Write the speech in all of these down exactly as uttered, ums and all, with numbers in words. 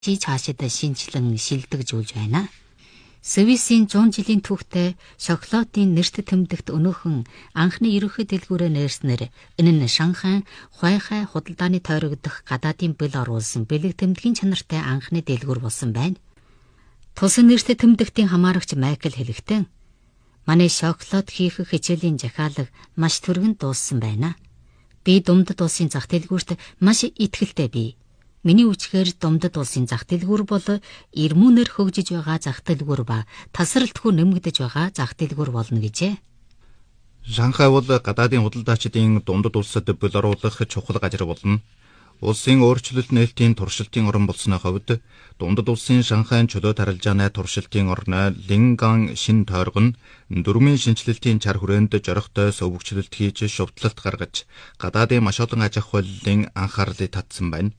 чи цаашид шинжилэн шилдэгжүүлж байна. Свисийн зуун жилийн түүхтэй шоколадын нэрт тэмдэгт өнөөхөн анхны ерөнхий дэлгүүрээ нээснээр энэ нь Шанхай Хуайхай худалдааны тойрогдох гадаадын бэл оруулсан бэлэг тэмдгийн чанартай анхны дэлгүүр болсон байна. Тусан нэрт тэмдэгтийн хамаарагч Майкл хэлэхдээ манай шоколад хийх хичээлийн захиалга маш түргэн дууссан байна. Би Думдад улсын зах дэлгүүрт маш итгэлтэй бий. Миний үчгээр Думдад улсын зах дэлгүүр бол ирмүүнээр хөгжиж байгаа зах дэлгүүр ба тасралтгүй нэмэгдэж байгаа зах дэлгүүр болно гэжээ. Шанхай бол гадаадын худалдаачдын Думдад улсад бөл оруулах чухал газар болно. Улсын өөрчлөлт нээлтийн туршилтын орон болсны хувьд Дундад улсын Шанхайн чөлөө тарилжааны туршилтын орны Линган шин тойрог нь дөрмийн шинжилэлтийн чар хүрээнд жорохтой сувгчлэлт хийж шувтлалт гаргаж гадаадын маш олон аж ахуй хөллийн анхаарлыг татсан байна.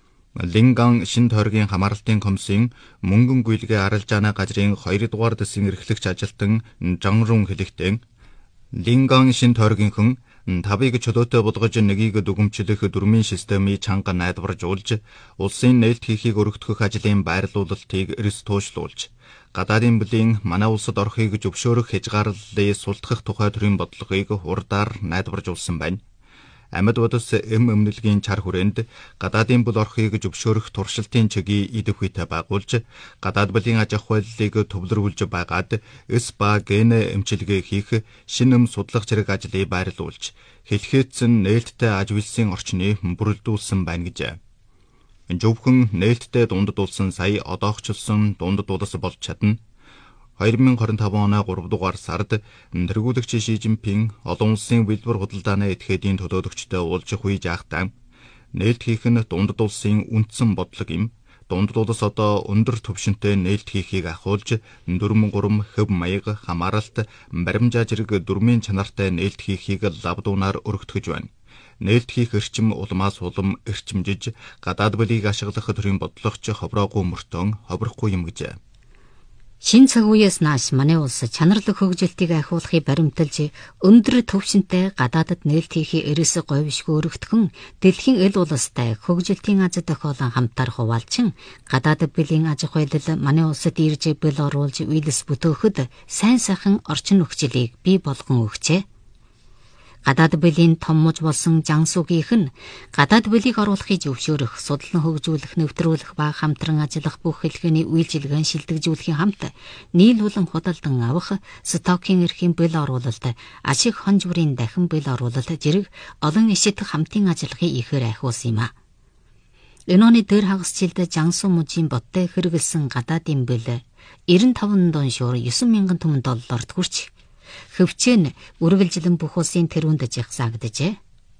Линган шин тойргийн хамааралтын комиссийн мөнгөн гүйлгээ арилжааны газрын хоёрдугаар дэсийн эрхлэгч ажилтан Жанрун хэлэхдээ Линган шин тойргийнхэн тавыг чөлөөтэй болгож нэгийг дүгнэмжлэх дөрмийн системийг чанга найдваржуулж улсын нээлт хийхийг өргөдгөх ажлын байрлуулалтыг эрс туушлуулж гадаадын бүлийн манай улсад орохыг зөвшөөрөх хязгаарлалыг султгах тухай төрлийн бодлогыг хурдаар найдваржуулсан байна. Амьд бодос эм өмнөлгийн чар хүрээнд гадаадын бүл орохыг зөвшөөрөх туршилтын чигийг идэвхтэй байгуулж гадаад бүлийн аж ахуйлыг төвлөрүүлж байгаад эс ба генэ эмчилгээ хийх шинэм судлах зэрэг ажлыг байрлуулж хэлхээцэн нээлттэй аж үйлсийн орчныг бүрэлдүүлсэн байна гэж. Зөвхөн нээлттэй Дундад улсын сая одоогчлсон Дундад улс болж чадна. хоёр мың двадцать пять оны гурав дугаар сард тэргүүлэгч Ши Жинпин олон улсын бэлбэр худалдааны этгээдийн төлөөлөгчтэй уулзах үе жаахтаа нээлт хийх нь Дундад улсын үндсэн бодлого юм. Дундад улс одоо өндөр түвшинтэй нээлт хийхийг ахуулж дөрвөн гурван хөв маяг хамааралт баримжаа зэрэг дөрмийн чанартай нээлт хийхийг лавдуунаар өргөтгөж байна. Нээлт хийх эрчим улмаас улам эрчимжиж гадаад бүлийг ашиглах төрлийн бодлогоч ховроогүй мөртөн ховрохгүй юм гэж. Шин цаг үеэс нааш манай улс чанарлаг хөгжилтийг ахиулахыг баримталж өндөр түвшинтэй гадаадд нээлт хийхийг эрээс говьшгүй өргөтгөн дэлхийн эл улстай хөгжилтийн аз тохиолон хамтаар хуваалчин гадаад бүлийн аж ахуйлал манай улсад ирж бэл оруулж үйлс бүтөөхөд сайн сайхан орчин нөхцөлийг бий болгон өгчээ. Гадаад бүлийн том муж болсон Жансугийнх нь гадаад бүлийг оруулахыг зөвшөөрөх, судлан хөгжүүлэх, нэвтрүүлэх ба хамтран ажиллах бүх хэлхээний үйлчилгээн шилдэгжүүлэхийн хамт нийлүүлэн худалдан авах, стокийн эрхийн бэл оруулалт, ашиг хон зүрийн дахин бэл оруулалт зэрэг олон ишид хамтын ажиллахыг ихээр ахиулсан юм а. Энэ оны дээр хагасжилд Жансу мужийн боттой хэрэгэлсэн гадаадын бэл девяносто пять дон шуур девять мянган түмэн долларт хүрч хөвчөн үргэлжлэн бүх улсын тэрүүнд жагсаагдажээ.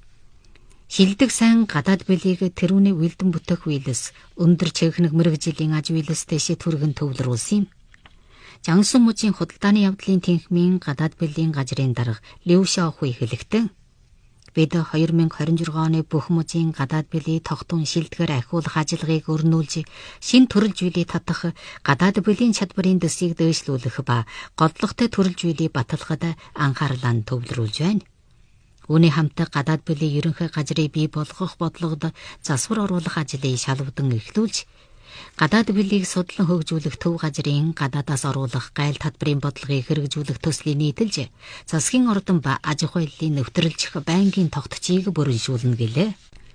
Хилдэг сайн гадаад бэлийг тэрүүний үйлдэн бүтэх үйлс өндөр чэхнэг мэрэгжлийн аж үйлс дэшээ түргэн төвлөрүүлсэн юм. Жансу мужийн худалдааны явдлын тэнхмийн гадаад бэлийн газрын дарга Лю Шаохуй хэлэхдээ бид хоёр мың двадцать шесть оны бүх мужийн гадаад бэлийг тогтун шилдгээр ахиулах ажиллагааг өрнүүлж шин төрөл зүйлийг татах гадаад бэлийн чадварын дэсийг дээшлүүлэх ба голлогтой төрөл зүйлийг баталгахад анхаарлаа төвлөрүүлж байна. Үүний хамт гадаад бэлийн ерөнхий газрыг бий болгох бодлогод засвар оруулах ажлыг шалвдан эхлүүлж гадаад бэлийг судлан хөгжүүлэх төв газрын гадаадаас оруулах гайл татварын бодлогыг хэрэгжүүлэх төслийг нийтэлж засгийн ордон ба аж ахуйллыг нэвтрүүлжих байнгын тогтцыг бүрэлжүүлнэ гэлээ.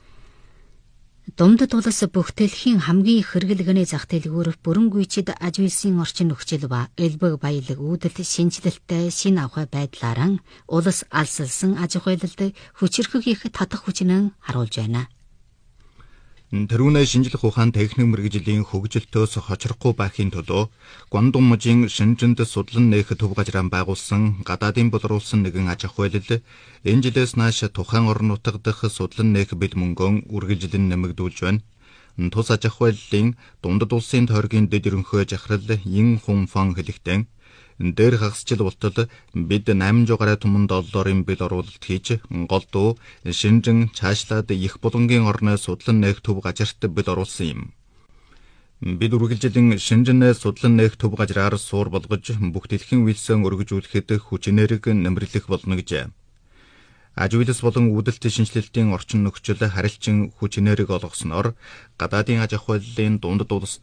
Думдад улс бүхтэлхийн хамгийн их хэрэглэгээний зах дэлгүүр бүрэн гүйцэд аж үйлсийн орчин нөхцөл ба элбэг баялаг үүдэл шинжилэлтэй шин авах байдлаараа улс алсалсан аж ахуйлалд хүчирхэг их татах хүчнэн харуулж байна. Тэрүүнээ шинжлэх ухаан техник мэргэжлийн хөгжилтөөс хочрохгүй байхын төлөө Гуандун мужийн Шэнжэнд судлан нээх төв газраа байгуулсан гадаадын болруулсан нэгэн аж ахуйлал энэ жилээс нааш тухайн орон нутаг дахь судлан нээх бэл мөнгөн үргэлжлэн нэмэгдүүлж байна. Тус аж ахуйллын Дундад улсын тойргийн дэд ерөнхий жахрал Ин Хунфан хэлэхдээ дээр хагасчил болтол бид восемь сая гаруй түмэн долларын бэл оруулалт хийж голдуу Шэнжэн цаашлаад их булангийн орны судлан нээх төв газарт бэл оруулсан юм. Бид үргэлжлэн Шэнжэнээс судлан нээх төв газраар суур болгож бүх дэлхийн үйлсээ өргөжүүлэхэд хүч энерги нэмэрлэх болно гэж. Аж үйлс болон үүдэлт шинжилэлтийн орчин нөхцөл харилцан хүч энерги олгосноор гадаадын аж ахуйллын дундад улс